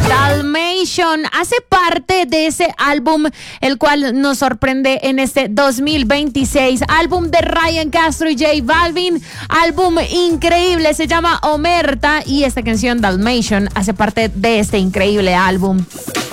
Dalmatian hace parte de ese álbum, el cual nos sorprende en este 2026. Álbum de Ryan Castro y J Balvin. Álbum increíble, se llama Omerta y esta canción Dalmatian hace parte de este increíble álbum.